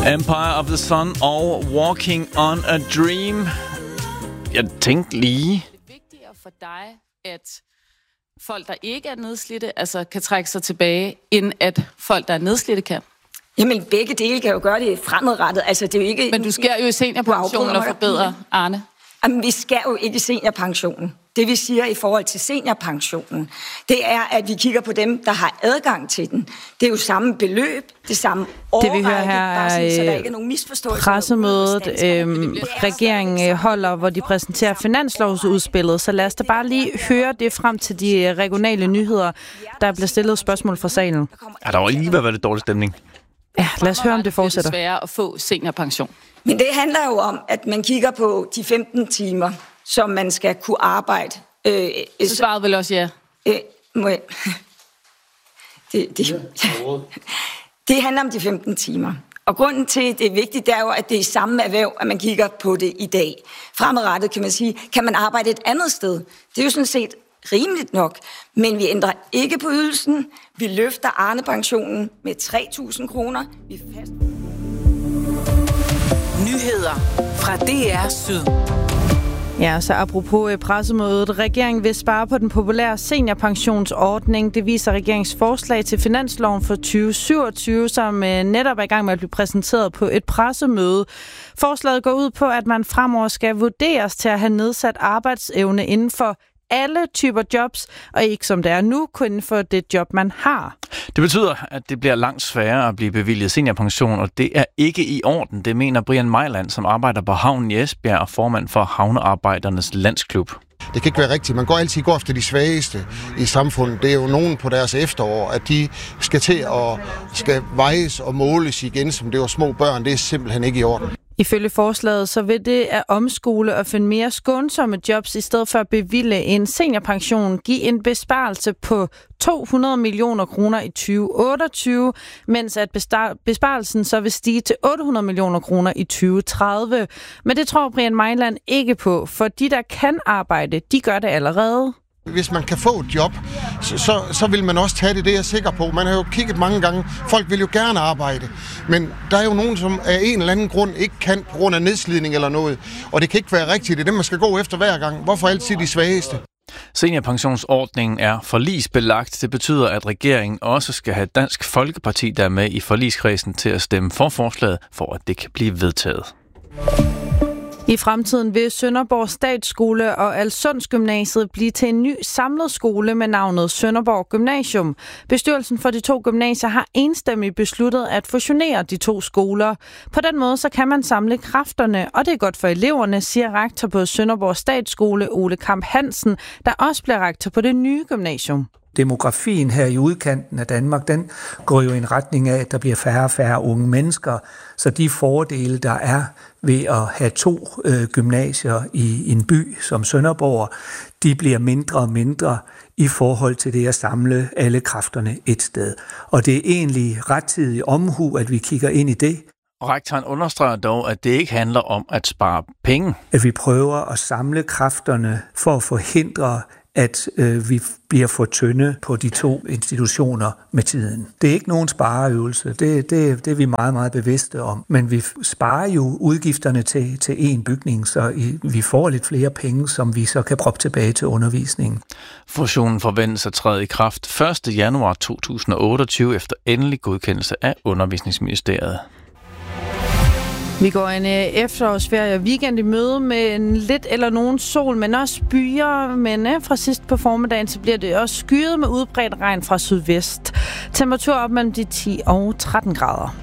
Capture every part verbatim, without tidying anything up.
Empire of the Sun og Walking on a Dream. Jeg tænkte lige... Det er vigtigere for dig, at folk, der ikke er nedslidte, altså kan trække sig tilbage, end at folk, der er nedslidte, kan? Jamen, begge dele kan jo gøre det fremadrettet. Altså, det er jo ikke... Men du skærer jo i seniorpensionen og forbedrer, Arne. Jamen, vi skærer jo ikke i seniorpensionen. Det vi siger i forhold til seniorpensionen, det er, at vi kigger på dem, der har adgang til den. Det er jo samme beløb, det samme årrække. Det vi hører her er, sådan, så der ikke er nogen misforståelse. Pressemødet, øh, regeringen holder, hvor de præsenterer finanslovsudspillet. Så lad os da bare lige høre det frem til de regionale nyheder, der bliver stillet spørgsmål fra salen. Ja, der var lige ved at være lidt dårlig stemning. Ja, lad os høre, om det fortsætter. Det er svært at få seniorpension. Men det handler jo om, at man kigger på de femten timer, som man skal kunne arbejde. Øh, så svarede vel også ja? Øh, må jeg... det, det, det handler om de femten timer. Og grunden til, at det er vigtigt, det er jo, at det er i samme erhverv, at man kigger på det i dag. Fremadrettet kan man sige, kan man arbejde et andet sted? Det er jo sådan set rimeligt nok, men vi ændrer ikke på ydelsen. Vi løfter Arne-pensionen med tre tusind kroner. Vi fast... Nyheder fra D R Syd. Ja, så apropos pressemødet. Regeringen vil spare på den populære seniorpensionsordning. Det viser regeringens forslag til finansloven for tyve syvogtyve, som netop er i gang med at blive præsenteret på et pressemøde. Forslaget går ud på, at man fremover skal vurderes til at have nedsat arbejdsevne inden for alle typer jobs, og ikke som det er nu, kun inden for det job, man har. Det betyder, at det bliver langt sværere at blive bevilget seniorpension, og det er ikke i orden. Det mener Brian Mejland, som arbejder på havnen i Esbjerg og formand for Havnearbejdernes Landsklub. Det kan ikke være rigtigt. Man går altid går efter de svageste i samfundet. Det er jo nogen på deres efterår, at de skal til at skal vejes og måles igen, som det var små børn. Det er simpelthen ikke i orden. Ifølge forslaget så vil det at omskole og finde mere skånsomme jobs i stedet for at bevilge en seniorpension give en besparelse på to hundrede millioner kroner i tyve otteogtyve, mens at besparelsen så vil stige til otte hundrede millioner kroner i tyve tredive. Men det tror Brian Mejland ikke på, for de, der kan arbejde, de gør det allerede. Hvis man kan få et job, så, så, så vil man også tage det, det er jeg sikker på. Man har jo kigget mange gange, folk vil jo gerne arbejde, men der er jo nogen, som af en eller anden grund ikke kan på grund af nedslidning eller noget, og det kan ikke være rigtigt, det er det, man skal gå efter hver gang. Hvorfor altid de svageste? Seniorpensionsordningen er forligsbelagt. Det betyder, at regeringen også skal have Dansk Folkeparti, der er med i forligskredsen til at stemme for forslaget, for at det kan blive vedtaget. I fremtiden vil Sønderborg Statsskole og Alsunds Gymnasiet blive til en ny samlet skole med navnet Sønderborg Gymnasium. Bestyrelsen for de to gymnasier har enstemmigt besluttet at fusionere de to skoler. På den måde så kan man samle kræfterne, og det er godt for eleverne, siger rektor på Sønderborg Statsskole Ole Kamp Hansen, der også bliver rektor på det nye gymnasium. Demografien her i udkanten af Danmark, den går jo i en retning af, at der bliver færre og færre unge mennesker. Så de fordele, der er ved at have to øh, gymnasier i en by som Sønderborg, de bliver mindre og mindre i forhold til det at samle alle kræfterne et sted. Og det er egentlig rettidig omhu, at vi kigger ind i det. Rektoren understreger dog, at det ikke handler om at spare penge. At vi prøver at samle kræfterne for at forhindre, at øh, vi bliver for tynde på de to institutioner med tiden. Det er ikke nogen spareøvelse, det, det, det er vi meget, meget bevidste om. Men vi sparer jo udgifterne til, til én bygning, så i, vi får lidt flere penge, som vi så kan proppe tilbage til undervisningen. Fusionen forventes at træde i kraft første januar to tusind og otteogtyve efter endelig godkendelse af Undervisningsministeriet. Vi går en efterårsferie og weekend i møde med en lidt eller nogen sol, men også byer. Men fra sidst på formiddagen, så bliver det også skyet med udbredt regn fra sydvest. Temperatur op mellem de ti og tretten grader.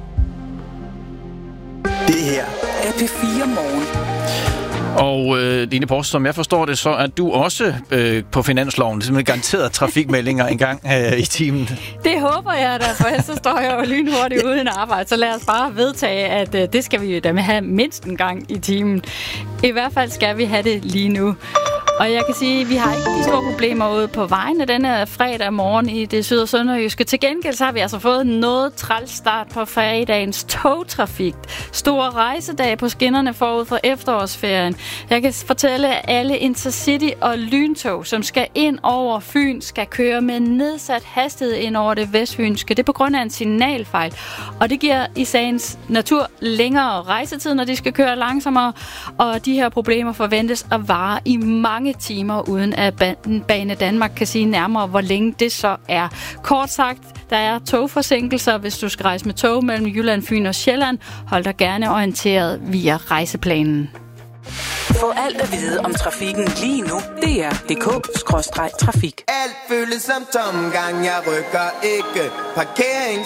Det her er P fire Morgen. Og øh, Line Post, som jeg forstår det, så er du også øh, på finansloven. Det er simpelthen garanteret trafikmeldinger en gang øh, i timen. Det håber jeg da, for ellers så står jeg jo lynhurtigt uden arbejde. Så lad os bare vedtage, at øh, det skal vi jo da have mindst en gang i timen. I hvert fald skal vi have det lige nu. Og jeg kan sige, at vi har ikke de store problemer ude på vejene denne fredag morgen i det syd- og sønderjyske. Til gengæld så har vi altså fået noget træls start på fredagens togtrafik. Store rejsedag på skinnerne forud for efterårsferien. Jeg kan fortælle, at alle Intercity og lyntog, som skal ind over Fyn, skal køre med nedsat hastighed ind over det vestfynske. Det er på grund af en signalfejl. Og det giver i sagens natur længere rejsetid, når de skal køre langsommere. Og de her problemer forventes at vare i mange timer, uden at Bane Danmark kan sige nærmere, hvor længe det så er. Kort sagt, der er togforsinkelser, hvis du skal rejse med tog mellem Jylland, Fyn og Sjælland. Hold dig gerne orienteret via rejseplanen. Få alt at vide om trafikken lige nu. D R punktum d k skråstreg trafik. Alt føles som tomgang, jeg rykker ikke. Parkering